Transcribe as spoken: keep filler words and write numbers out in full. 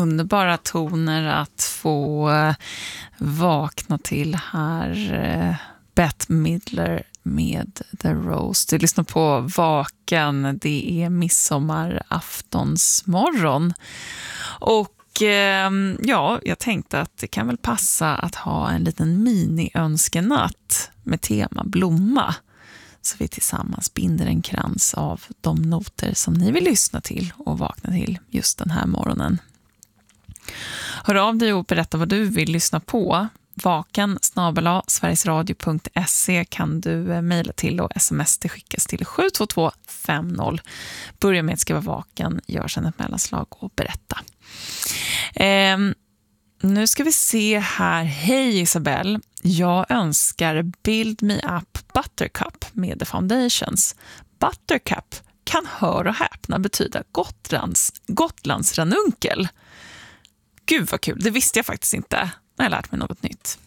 underbara toner att få vakna till här. Bette Midler med The Rose. Du lyssnar på Vaken. Det är midsommaraftonsmorgon. Och eh, ja, jag tänkte att det kan väl passa att ha en liten mini-önskenatt med tema blomma. Så vi tillsammans binder en krans av de noter som ni vill lyssna till och vakna till just den här morgonen. Hör av dig och berätta vad du vill lyssna på. Vaken snabel-a sverigesradio punkt se kan du mejla till och sms det skickas till sju två två fem noll. Börja med att skriva vaken, gör sedan ett mellanslag och berätta. Eh, nu ska vi se här. Hej Isabel, jag önskar Build Me Up Buttercup med The Foundations. Buttercup kan, hör och häpna, betyda Gotlands, Gotlands ranunkel. Gud vad kul, det visste jag faktiskt inte. Jag har lärt mig något nytt.